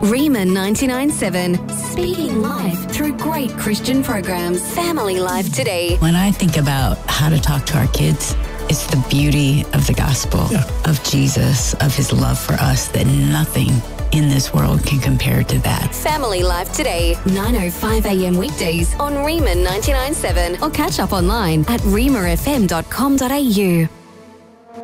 Rima 99.7. Speaking life through great Christian programs. Family Life Today. When I think about how to talk to our kids, it's the beauty of the gospel, of Jesus, of his love for us, that nothing in this world can compare to that. Family Life Today, 9:05 a.m. weekdays on Rima 99.7 or catch up online at rimafm.com.au.